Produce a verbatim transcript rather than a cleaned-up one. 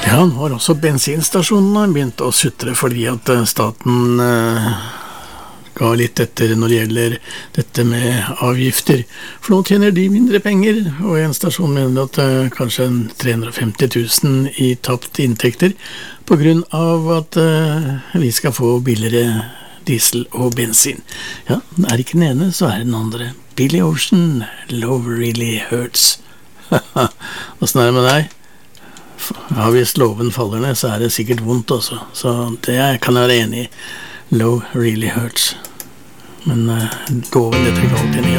Ja, nå har også bensinstasjonene begynt å sutre fordi at eh, staten eh, ga litt etter når det gjelder dette med avgifter. For nå tjener de mindre penger, og en stasjon mener at eh, kanskje en tre hundre og femti tusen i tapt inntekter på grunn av at eh, vi skal få billigere diesel og bensin. Ja, er ikke den ene, så er den andre. Billy Ocean, Love Really Hurts. Hvordan er det med deg? Ja, hvis loven faller ned, så er det sikkert vondt også. Så det kan jeg være enig i. Love really hurts. Men uh, loven, det trenger alltid ned.